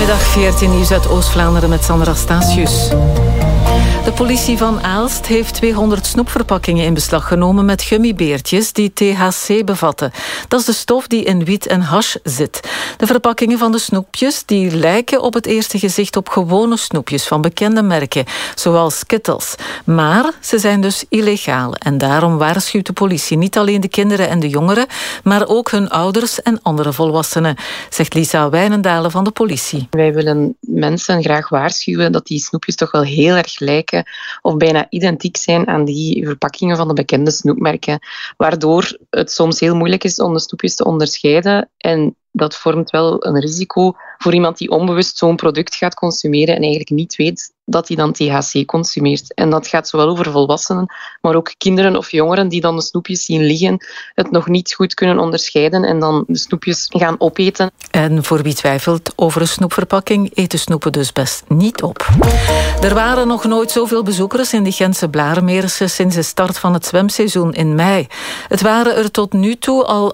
Goedemiddag, VRT Nieuws uit Oost-Vlaanderen met Sandra Stasius. De politie van Aalst heeft 200 snoepverpakkingen in beslag genomen met gummibeertjes die THC bevatten. Dat is de stof die in wiet en hash zit. De verpakkingen van de snoepjes die lijken op het eerste gezicht op gewone snoepjes van bekende merken, zoals Skittles. Maar ze zijn dus illegaal en daarom waarschuwt de politie niet alleen de kinderen en de jongeren, maar ook hun ouders en andere volwassenen, zegt Lisa Wijnendalen van de politie. Wij willen mensen graag waarschuwen dat die snoepjes toch wel heel erg lijken of bijna identiek zijn aan die verpakkingen van de bekende snoepmerken, waardoor het soms heel moeilijk is om de snoepjes te onderscheiden en dat vormt wel een risico voor iemand die onbewust zo'n product gaat consumeren en eigenlijk niet weet dat hij dan THC consumeert. En dat gaat zowel over volwassenen, maar ook kinderen of jongeren die dan de snoepjes zien liggen, het nog niet goed kunnen onderscheiden en dan de snoepjes gaan opeten. En voor wie twijfelt over een snoepverpakking, eten snoepen dus best niet op. Er waren nog nooit zoveel bezoekers in de Gentse Blaremeerse sinds de start van het zwemseizoen in mei. Het waren er tot nu toe al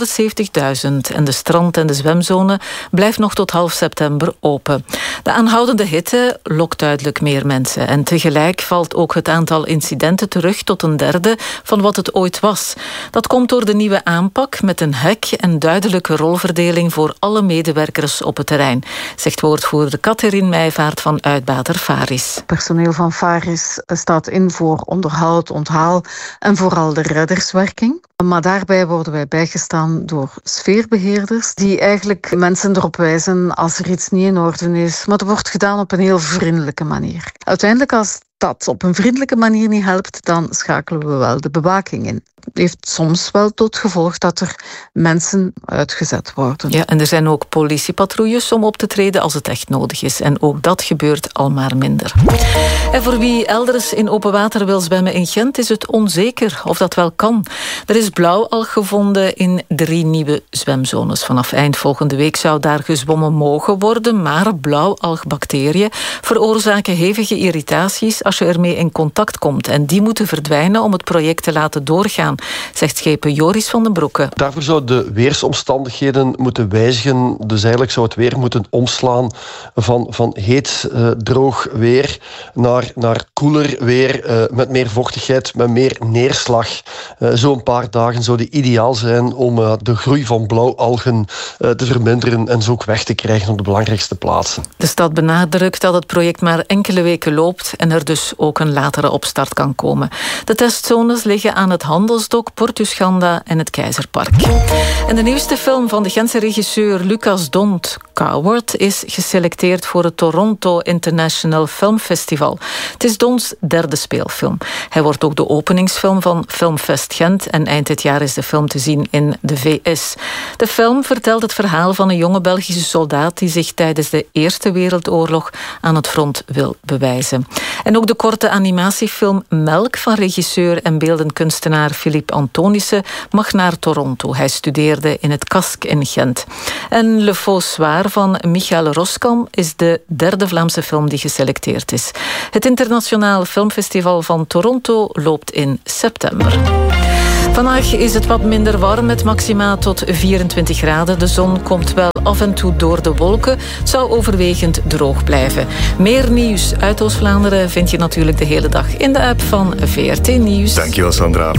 170.000 en de strand- en de zwemzone blijft nog tot half september open. De aanhoudende hitte lokt duidelijk meer mensen en tegelijk valt ook het aantal incidenten terug tot een derde van wat het ooit was. Dat komt door de nieuwe aanpak met een hek en duidelijke rolverdeling voor alle medewerkers op het terrein, zegt woordvoerder Catherine Meijvaart van uitbater Faris. Personeel van Faris staat in voor onderhoud, onthaal en vooral de redderswerking. Maar daarbij worden wij bijgestaan door sfeerbeheerders die eigenlijk mensen erop wijzen als er iets niet in orde is. Maar dat wordt gedaan op een heel vriendelijke manier. Uiteindelijk, als dat op een vriendelijke manier niet helpt, dan schakelen we wel de bewaking in. Het heeft soms wel tot gevolg dat er mensen uitgezet worden. Ja, en er zijn ook politiepatrouilles om op te treden als het echt nodig is. En ook dat gebeurt al maar minder. En voor wie elders in open water wil zwemmen in Gent is het onzeker of dat wel kan. Er is blauwalg gevonden in 3 nieuwe zwemzones. Vanaf eind volgende week zou daar gezwommen mogen worden, maar blauwalgbacteriën veroorzaken hevige irritaties als je ermee in contact komt. En die moeten verdwijnen om het project te laten doorgaan, zegt schepen Joris van den Broeke. Daarvoor zou de weersomstandigheden moeten wijzigen. Dus eigenlijk zou het weer moeten omslaan van heet, droog weer naar koeler weer, met meer vochtigheid, met meer neerslag. Zo'n paar dagen zouden ideaal zijn om de groei van blauwalgen te verminderen en zo ook weg te krijgen op de belangrijkste plaatsen. De stad benadrukt dat het project maar enkele weken loopt en er dus ook een latere opstart kan komen. De testzones liggen aan het Handelsdok, Portuschanda en het Keizerpark. En de nieuwste film van de Gentse regisseur Lucas Dont, Coward, is geselecteerd voor het Toronto International Film Festival. Het is Donts 3e speelfilm. Hij wordt ook de openingsfilm van Filmfest Gent en eind dit jaar is de film te zien in de VS. De film vertelt het verhaal van een jonge Belgische soldaat die zich tijdens de Eerste Wereldoorlog aan het front wil bewijzen. En ook de korte animatiefilm Melk van regisseur en beeldenkunstenaar Philippe Antonissen mag naar Toronto. Hij studeerde in het KASK in Gent. En Le Faux Soir van Michael Roskam is de 3e Vlaamse film die geselecteerd is. Het internationale filmfestival van Toronto loopt in september. Vandaag is het wat minder warm met maxima tot 24 graden. De zon komt wel af en toe door de wolken. Het zou overwegend droog blijven. Meer nieuws uit Oost-Vlaanderen vind je natuurlijk de hele dag in de app van VRT Nieuws. Dankjewel, Sandra.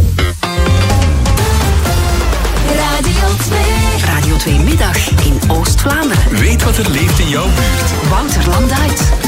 Radio 2 Middag in Oost-Vlaanderen. Weet wat er leeft in jouw buurt. Wouter Landa.